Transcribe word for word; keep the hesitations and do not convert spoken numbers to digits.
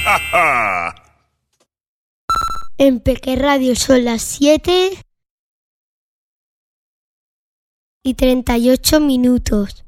En Peque Radio son las siete y treinta y ocho minutos.